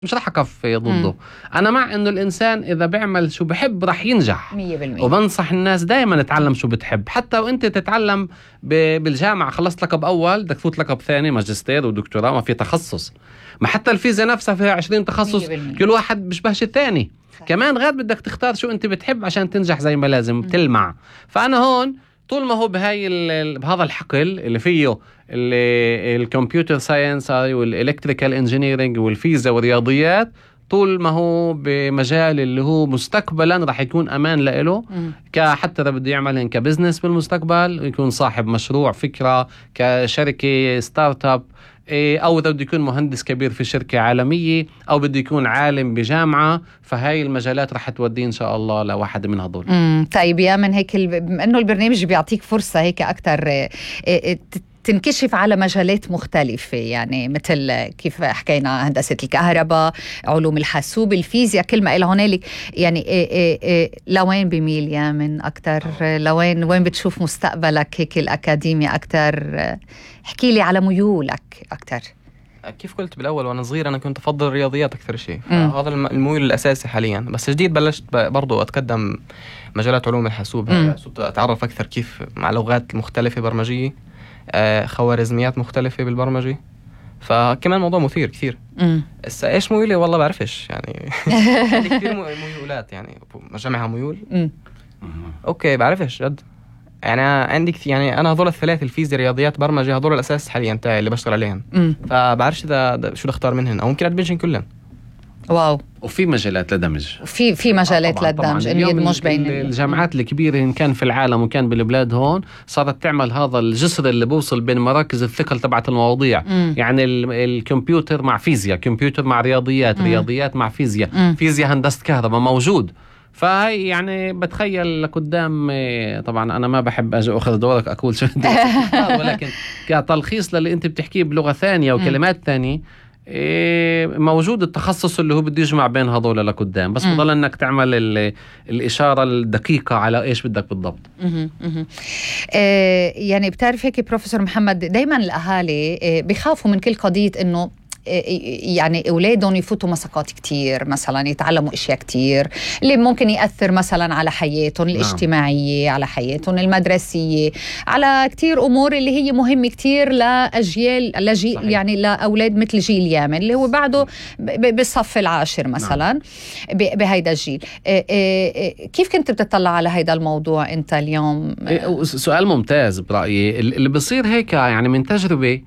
مش رح أقف ضده. أنا مع إنه الإنسان إذا بيعمل شو بحب رح ينجح 100%. وبنصح الناس دائما تتعلم شو بتحب، حتى وأنت تتعلم بالجامعة خلصت لقب أول بدك تفوت لقب ثاني ماجستير ودكتوراه، ما في تخصص. ما حتى الفيزياء نفسها فيها 20 تخصص 100%. كل واحد بيشبهش الثاني. كمان غير بدك تختار شو أنت بتحب عشان تنجح زي ما لازم تلمع. فأنا هون طول ما هو بهذا الحقل اللي فيه الكمبيوتر ساينس والإلكتريكال انجينيرينج والفيزياء والرياضيات، طول ما هو بمجال اللي هو مستقبلا راح يكون أمان لإله، حتى إذا بده يعمل كبزنس بالمستقبل، يكون صاحب مشروع فكرة كشركة ستارت اب، أو إذا بده يكون مهندس كبير في شركة عالمية، أو بده يكون عالم بجامعة. فهاي المجالات رح تودي إن شاء الله لواحد من هذول. طيب يا من هيك بما إنه البرنامج بيعطيك فرصة هيك أكتر تنكشف على مجالات مختلفة، يعني مثل كيف حكينا هندسة الكهرباء، علوم الحاسوب، الفيزياء، كل ما إلى هنالك، يعني لوين بميل يا من أكتر؟ وين بتشوف مستقبلك هيك الأكاديمي أكتر؟ احكي لي على ميولك أكتر. كيف قلت بالأول وأنا صغير أنا كنت أفضل الرياضيات أكثر شيء، هذا الميول الأساسي حاليا. بس جديد بلشت برضو أتقدم مجالات علوم الحاسوب، صرت أتعرف أكثر كيف مع لغات مختلفة برمجية، خوارزميات مختلفة بالبرمجة. فكمان موضوع مثير كثير. إيش ميولي والله بعرفش يعني. عندي كثير ميولات، يعني مجمعها ميول. أوكي بعرفش جد يعني عندي يعني أنا هذول الثلاث، الفيزياء رياضيات برمجة، هذول الأساس حاليا تاعي اللي بشتغل عليهم. فبعرفش إذا شو اختار منهن، أو ممكن أدمجهم كلهم. واو. وفي مجالات لدمج، في مجالات للدمج إن يدمج بين الجامعات الكبيرة إن كان في العالم وكان بالبلاد هون صارت تعمل هذا الجسر اللي بوصل بين مراكز الثقل تبعت المواضيع. يعني الكمبيوتر مع فيزياء، كمبيوتر مع رياضيات، رياضيات مع فيزياء، فيزياء هندسة كهرباء موجود. فهي يعني بتخيل لقدام. طبعا أنا ما بحب أجي أخذ دورك أقول شو ولكن كتلخيص للي أنت بتحكيه بلغة ثانية وكلمات ثانية، موجود التخصص اللي هو بده يجمع بين هذول لقدام، بس بضل انك تعمل الاشاره الدقيقه على ايش بدك بالضبط. يعني بتعرف هيك بروفيسور محمد، دايما الاهالي بيخافوا من كل قضيه انه يعني أولادهم يفوتوا مساقات كتير، مثلا يتعلموا أشياء كتير اللي ممكن يأثر مثلا على حياتهم الاجتماعية، على حياتهم المدرسية، على كتير أمور اللي هي مهمة كتير لأجيال يعني لأولاد مثل جيل يامن اللي هو بعده بالصف العاشر مثلا بهيدا الجيل. كيف كنت بتطلع على هيدا الموضوع أنت اليوم؟ سؤال ممتاز برأيي. اللي بصير هيك يعني من تجربة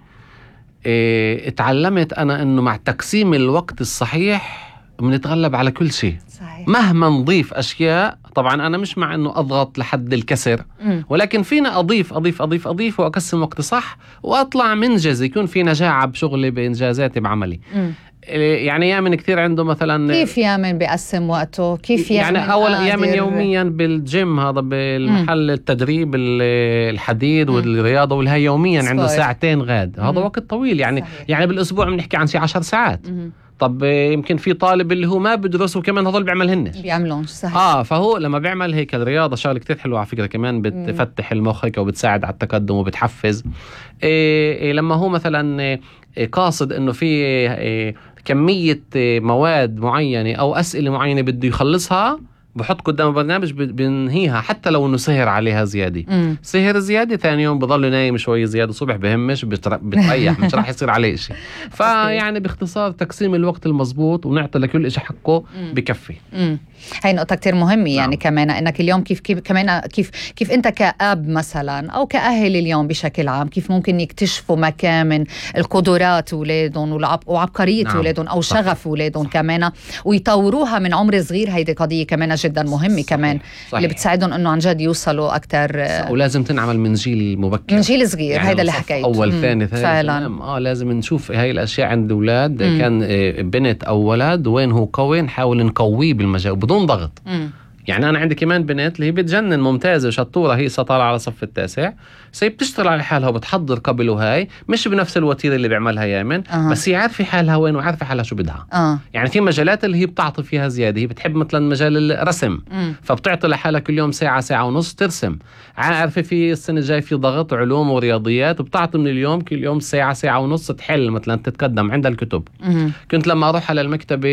اتعلمت أنا أنه مع تقسيم الوقت الصحيح بنتغلب على كل شيء. صحيح. مهما نضيف أشياء، طبعا أنا مش مع أنه أضغط لحد الكسر، ولكن فينا أضيف وأقسم وقت صح وأطلع منجز، يكون في نجاعة بشغلي بإنجازاتي بعملي. يعني يامن كثير عنده مثلا كيف يامن بيقسم وقته؟ كيف يعني أول يامن يوميا بالجيم، هذا بالمحل التدريب الحديد والرياضة والهي، يوميا عنده 2 ساعة غاد. هذا وقت طويل يعني. صحيح. يعني بالأسبوع بنحكي عن شي 10 ساعات. طب يمكن في طالب اللي هو ما بدرس وكمان هذول بيعملونش. صحيح. فهو لما بيعمل هيك الرياضة شغله كتير حلوة على فكرة، كمان بتفتح المخ هيك وبتساعد على التقدم وبتحفز. لما هو مثلا قاصد انه في كمية مواد معينة او اسئلة معينة بده يخلصها، بحط قدام برنامج بنهيها، حتى لو انه سهر عليها زيادة. سهر زيادة ثاني يوم بضل نايم شوية زيادة، صبح بهمش بتريح، مش راح يصير عليه شيء. فيعني باختصار تقسيم الوقت المزبوط ونعطي لكل شيء حقه بكفي. هاي نقطة كتير مهمة. يعني كمان انك اليوم كيف انت كأب مثلا او كأهل اليوم بشكل عام كيف ممكن يكتشفوا مكامن القدرات اولادهم وعبقرية اولادهم او شغف اولادهم كمان، ويطوروها من عمر صغير. هيدي قضية كمان جدا مهمة. صحيح. كمان صحيح. اللي بتساعدهم انه عن جد يوصلوا اكتر، ولازم تنعمل من جيل مبكر، من جيل صغير. يعني هيدا اللي حكيت اول ثاني ثالث فعلا. لازم نشوف هاي الاشياء عند اولاد، كان بنت او ولد وين هو قوي، نحاول نقويه بالمجال بدون ضغط. يعني أنا عندي كمان بنت اللي هي بتجنن ممتازة شطورة، هي طالعة على صف التاسع، سي بتشتغل على حالها وبتحضر قبل، وهاي مش بنفس الوتيرة اللي بيعملها يامن، بس هي عارفة حالها وين وعارفة حالها شو بدها. يعني في مجالات اللي هي بتعطي فيها زيادة، هي بتحب مثلا مجال الرسم، فبتعطي لحالها كل يوم ساعة ساعة ونص ترسم. عارفة في السنة الجاي في ضغط علوم ورياضيات، وبتعطي من اليوم كل يوم ساعة ساعة ونص تحل مثلا، تتقدم عند الكتب. كنت لما أروح على المكتبة